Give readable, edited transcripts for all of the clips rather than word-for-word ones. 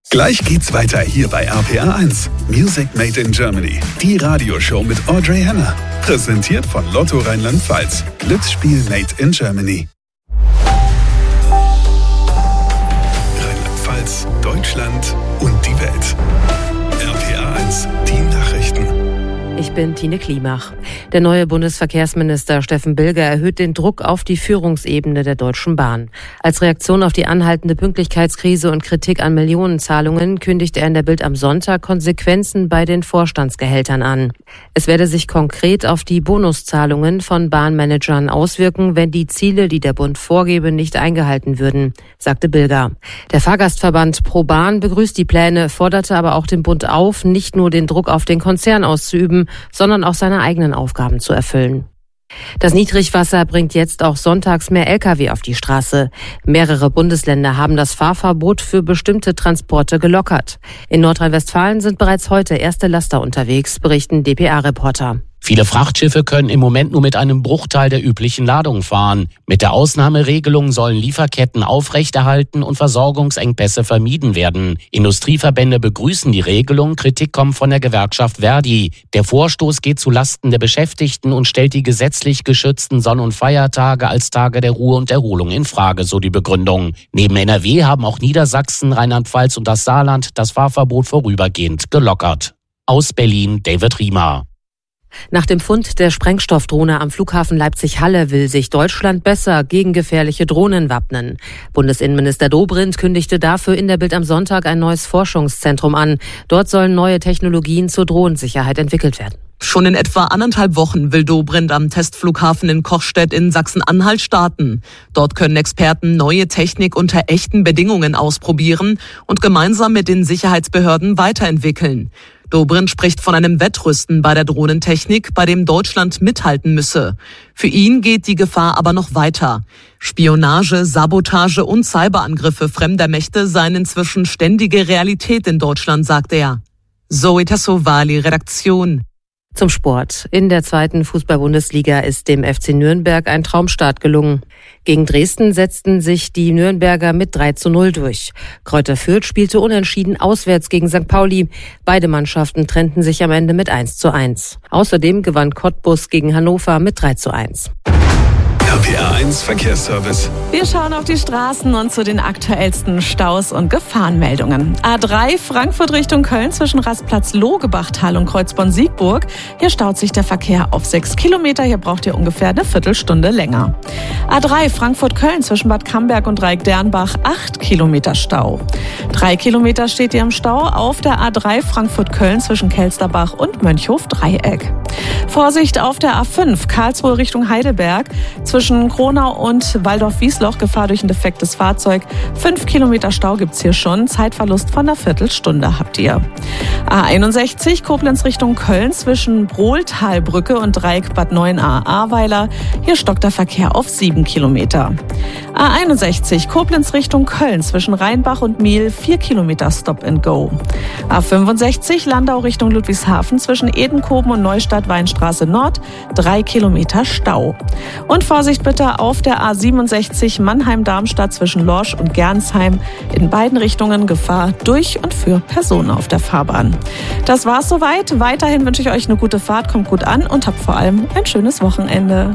Gleich geht's weiter hier bei RPR 1. Music Made in Germany. Die Radioshow mit Audrey Henner. Präsentiert von Lotto Rheinland-Pfalz. Glücksspiel Made in Germany. Rheinland-Pfalz, Deutschland und die Welt. RPR 1, die Nachrichten. Ich bin Tine Klimach. Der neue Bundesverkehrsminister Steffen Bilger erhöht den Druck auf die Führungsebene der Deutschen Bahn. Als Reaktion auf die anhaltende Pünktlichkeitskrise und Kritik an Millionenzahlungen kündigt er in der Bild am Sonntag Konsequenzen bei den Vorstandsgehältern an. Es werde sich konkret auf die Bonuszahlungen von Bahnmanagern auswirken, wenn die Ziele, die der Bund vorgebe, nicht eingehalten würden, sagte Bilger. Der Fahrgastverband ProBahn begrüßt die Pläne, forderte aber auch den Bund auf, nicht nur den Druck auf den Konzern auszuüben, sondern auch seine eigenen Aufgaben zu erfüllen. Das Niedrigwasser bringt jetzt auch sonntags mehr Lkw auf die Straße. Mehrere Bundesländer haben das Fahrverbot für bestimmte Transporte gelockert. In Nordrhein-Westfalen sind bereits heute erste Laster unterwegs, berichten dpa-Reporter. Viele Frachtschiffe können im Moment nur mit einem Bruchteil der üblichen Ladung fahren. Mit der Ausnahmeregelung sollen Lieferketten aufrechterhalten und Versorgungsengpässe vermieden werden. Industrieverbände begrüßen die Regelung, Kritik kommt von der Gewerkschaft Verdi. Der Vorstoß geht zu Lasten der Beschäftigten und stellt die gesetzlich geschützten Sonn- und Feiertage als Tage der Ruhe und Erholung in Frage, so die Begründung. Neben NRW haben auch Niedersachsen, Rheinland-Pfalz und das Saarland das Fahrverbot vorübergehend gelockert. Aus Berlin, David Riemer. Nach dem Fund der Sprengstoffdrohne am Flughafen Leipzig-Halle will sich Deutschland besser gegen gefährliche Drohnen wappnen. Bundesinnenminister Dobrindt kündigte dafür in der Bild am Sonntag ein neues Forschungszentrum an. Dort sollen neue Technologien zur Drohnensicherheit entwickelt werden. Schon in etwa 1,5 Wochen will Dobrindt am Testflughafen in Kochstedt in Sachsen-Anhalt starten. Dort können Experten neue Technik unter echten Bedingungen ausprobieren und gemeinsam mit den Sicherheitsbehörden weiterentwickeln. Dobrindt spricht von einem Wettrüsten bei der Drohnentechnik, bei dem Deutschland mithalten müsse. Für ihn geht die Gefahr aber noch weiter. Spionage, Sabotage und Cyberangriffe fremder Mächte seien inzwischen ständige Realität in Deutschland, sagt er. Zoe Tassovali, Redaktion. Zum Sport. In der 2. Fußball-Bundesliga ist dem FC Nürnberg ein Traumstart gelungen. Gegen Dresden setzten sich die Nürnberger mit 3:0 durch. Kräuter Fürth spielte unentschieden auswärts gegen St. Pauli. Beide Mannschaften trennten sich am Ende mit 1:1. Außerdem gewann Cottbus gegen Hannover mit 3:1. RPR 1 Verkehrsservice. Wir schauen auf die Straßen und zu den aktuellsten Staus und Gefahrenmeldungen. A3 Frankfurt Richtung Köln zwischen Rastplatz Logebachtal und Kreuzborn-Siegburg. Hier staut sich der Verkehr auf 6 Kilometer. Hier braucht ihr ungefähr eine Viertelstunde länger. A3 Frankfurt-Köln zwischen Bad Camberg und Dreieck-Dernbach 8 Kilometer Stau. 3 Kilometer steht ihr im Stau auf der A3 Frankfurt-Köln zwischen Kelsterbach und Mönchhof-Dreieck. Vorsicht auf der A5 Karlsruhe Richtung Heidelberg zwischen Kronau und Waldorf-Wiesloch, Gefahr durch ein defektes Fahrzeug. 5 Kilometer Stau gibt's hier schon. Zeitverlust von einer Viertelstunde habt ihr. A61 Koblenz Richtung Köln zwischen Brohltalbrücke und Dreieck Bad 9a-Ahrweiler. Hier stockt der Verkehr auf 7 Kilometer. A61 Koblenz Richtung Köln zwischen Rheinbach und Miel 4 Kilometer Stop and Go. A65 Landau Richtung Ludwigshafen zwischen Edenkoben und Neustadt-Weinstraße Nord 3 Kilometer Stau. Und Vorsicht bitte auf der A67 Mannheim-Darmstadt zwischen Lorsch und Gernsheim. In beiden Richtungen Gefahr durch und für Personen auf der Fahrbahn. Das war's soweit. Weiterhin wünsche ich euch eine gute Fahrt, kommt gut an und habt vor allem ein schönes Wochenende.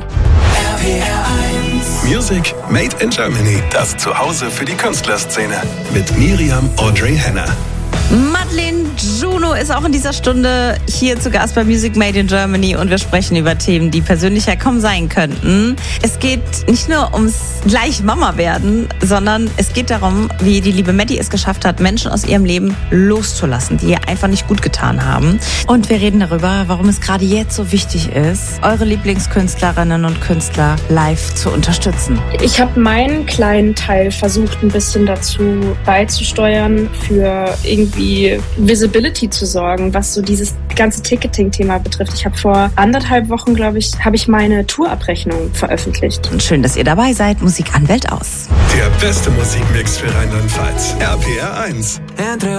RPR 1 Music Made in Germany. Das Zuhause für die Künstlerszene. Mit Miriam Audrey Henner. Madeleine Juno ist auch in dieser Stunde hier zu Gast bei Music Made in Germany und wir sprechen über Themen, die persönlicher kaum sein könnten. Es geht nicht nur ums gleich Mama werden, sondern es geht darum, wie die liebe Maddie es geschafft hat, Menschen aus ihrem Leben loszulassen, die ihr einfach nicht gut getan haben. Und wir reden darüber, warum es gerade jetzt so wichtig ist, eure Lieblingskünstlerinnen und Künstler live zu unterstützen. Ich habe meinen kleinen Teil versucht, ein bisschen dazu beizusteuern, für irgendwie Visibility zu sorgen, was so dieses ganze Ticketing-Thema betrifft. Ich habe vor 1,5 Wochen, glaube ich, meine Tourabrechnung veröffentlicht. Und schön, dass ihr dabei seid. Musik an, Welt aus. Der beste Musikmix für Rheinland-Pfalz. RPR 1.